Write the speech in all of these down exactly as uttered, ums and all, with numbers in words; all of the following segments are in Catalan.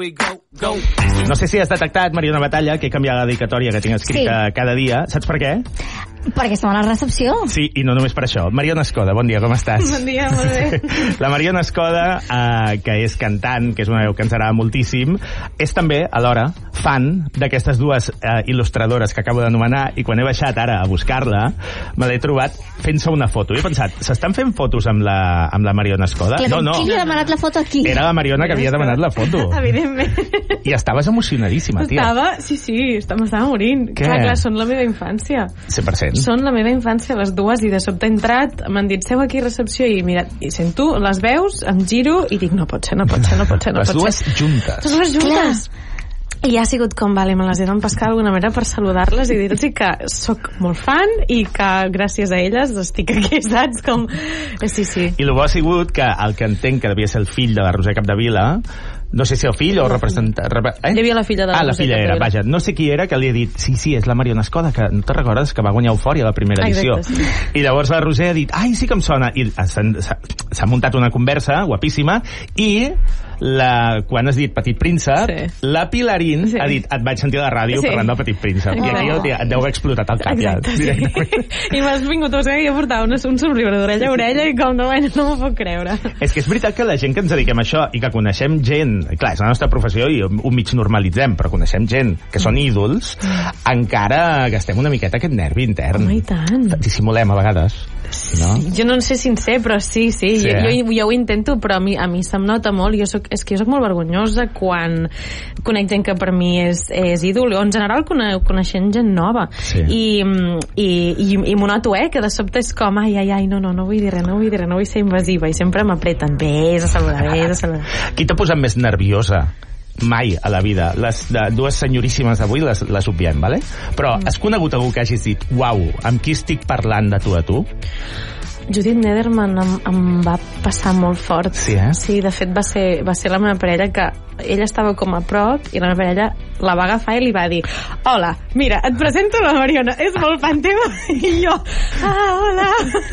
No sé si has detectat, Mariona Batalla, que he canviat la dedicatòria que tinc escrita sí. cada dia. Saps per què? Perquè som a la recepció. Sí, i no només per això. Mariona Escoda, bon dia, com estàs? Bon dia, molt bé. La Mariona Escoda, eh, que és cantant, que és una veu que ens agrada moltíssim, és també, alhora, fan d'aquestes dues eh, il·lustradores que acabo d'anomenar, i quan he baixat ara a buscar-la, me l'he trobat fent-se una foto. I he pensat, s'estan fent fotos amb la, amb la Mariona Escoda? Clar, no, no. Qui li ha demanat la foto aquí? Era la Mariona que havia demanat la foto. Evidentment. I estaves emocionadíssima, tia. Estava, sí, sí, m'estava morint. Què? Clar, clar, són la meva infància. cent per cent. Són la meva infància, les dues, i de sobte he entrat, m'han dit, seu aquí a recepció, i mira, i sento les veus, em giro, i dic, no pot ser, no pot ser, no pot ser, no les pot dues ser. juntes. Les dues juntes. Clar. I ha sigut com, vale, me les he d'empescar d'alguna manera per saludar-les i dir-los que sóc molt fan i que gràcies a elles estic aquí, saps? Com... Sí, sí. I el bo ha sigut que el que entenc que devia ser el fill de la Roser Capdevila, no sé si el fill o representant... Eh? Hi havia la filla de la Ah, la Roser filla era, Capdevila. vaja. No sé qui era que li ha dit, sí, sí, és la Mariona Escoda, que no te recordes que va guanyar Eufòria la primera edició. Exacte, sí. I llavors la Roser ha dit, ai, sí que em sona. I s'ha muntat una conversa guapíssima i la, quan has dit Petit Príncep, sí. la Pilarín sí. ha dit, et vaig sentir a la ràdio sí. parlant del Petit Príncep. I aquí oh. et deu haver explotat el cap. Exacte, ja. Sí. I m'has vingut a saber que jo portava un, un somriure d'orella a orella i com no, no m'ho puc creure. És que és veritat que la gent que ens dediquem a això i que coneixem gent, clar, és la nostra professió i ho mig normalitzem, però coneixem gent que són ídols, encara gastem una miqueta aquest nervi intern. Home, i tant. Dissimulem a vegades. No? Sí, jo no sé si en sé, però sí, sí, sí jo, jo, jo ho intento, però a mi, a mi se'm nota molt. Jo soc, és que jo soc molt vergonyosa quan conec gent que per mi és, és ídol, o en general cone, coneixent gent nova. Sí. I, i, i, i m'ho noto, eh, que de sobte és com, ai, ai, ai, no, no, no vull dir res, no vull dir res, no vull ser invasiva, i sempre m'apreten, vés a saludar, vés a saludar. Qui t'ha posat més nerviosa mai a la vida? Les de, dues senyoríssimes d'avui les, les obviem, vale? Però mm. has conegut algú que hagis dit, uau, amb qui estic parlant de tu a tu? Judith Nederman em, em va passar molt fort. Sí, eh? Sí, de fet va ser, va ser la meva parella, que ella estava com a prop i la meva parella la va agafar i li va dir, hola, mira, et presento la Mariona, és molt fan teva. I jo, ah, hola.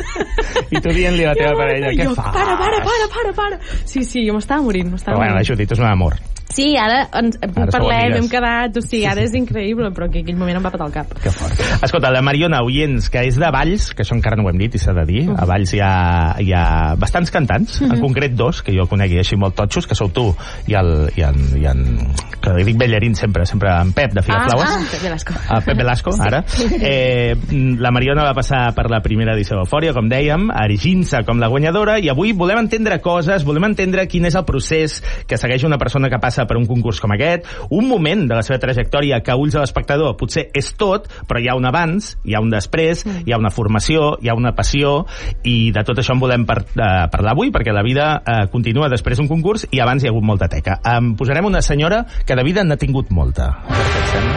I tu dient-li a la teva parella, què jo, fas? Para, para, para, para, para. Sí, sí, jo m'estava morint, m'estava Però bueno, morint. la Judit és un amor. Sí, ara ens ara parlem, hem quedat, o sigui, ara és increïble, però que aquell moment em va patar el cap. Que fort. Escolta, la Mariona, oients, que és de Valls, que això encara no ho hem dit i s'ha de dir, a Valls hi ha, hi ha bastants cantants, uh -huh. en concret dos, que jo conegui així molt totxos, que sou tu i el, i en, i en que li dic ballarín sempre, sempre en Pep, de Filaflaues. Ah, ah, Pep Velasco. Ah, Pep Velasco, sí. Ara. Eh, la Mariona va passar per la primera edició d'Eufòria, com dèiem, erigint-se com la guanyadora, i avui volem entendre coses, volem entendre quin és el procés que segueix una persona que passa per un concurs com aquest, un moment de la seva trajectòria que a ulls de l'espectador potser és tot, però hi ha un abans, hi ha un després, hi ha una formació, hi ha una passió, i de tot això en volem par uh, parlar avui, perquè la vida uh, continua després d'un concurs i abans hi ha hagut molta teca. Um, posarem una senyora que de vida n'ha tingut molta.